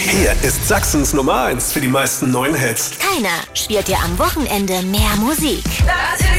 Hier ist Sachsens Nummer 1 für die meisten neuen Hits. Keiner spielt dir am Wochenende mehr Musik. Das